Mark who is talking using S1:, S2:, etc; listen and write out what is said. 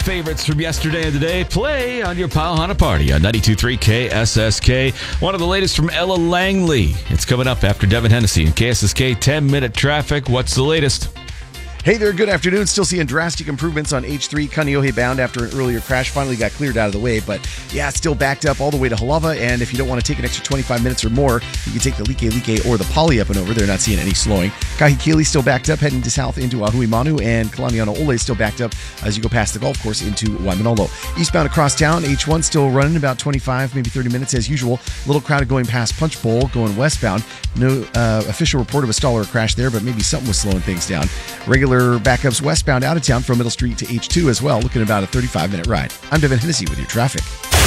S1: favorites from yesterday and today play on your Powhana Party on 92.3 KSSK. One of the latest from Ella Langley. It's coming up after Devin Hennessy and KSSK 10-minute traffic. What's the latest?
S2: Hey there, good afternoon. Still seeing drastic improvements on H3 Kaneohe bound after an earlier crash. Finally got cleared out of the way, but yeah, it's still backed up all the way to Halava. And if you don't want to take an extra 25 minutes or more, you can take the Like or the Poly up and over. They're not seeing any slowing. Kahikili still backed up, heading to south into Ahuimanu, and Kalaniano Ole still backed up as you go past the golf course into Waimanalo. Eastbound across town, H1 still running about 25, maybe 30 minutes as usual. A little crowded going past Punch Bowl, going westbound. No official report of a stall or a crash there, but maybe something was slowing things down. Regular backups westbound out of town from Middle Street to H2 as well, looking at about a 35-minute ride. I'm Devin Hennessy with your traffic.